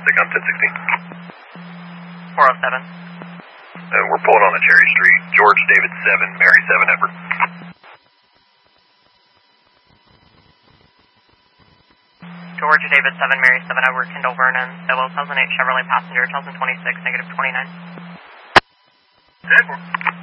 Stick on 1016. 407. We're pulling on the Cherry Street. George David 7, Mary 7, Edward. George David 7, Mary 7, Edward, Kendall Vernon. Solo 1008 Chevrolet passenger, 1026, -29. Edward.